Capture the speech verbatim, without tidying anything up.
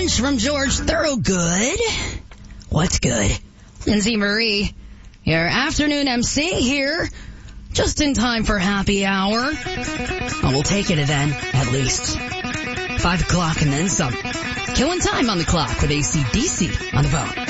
Punch from George Thorogood. What's good? Lindsay Marie, your afternoon M C here, just in time for happy hour. Oh, we'll take it then, at least. Five o'clock and then some. Killing time on the clock with A C D C on the phone.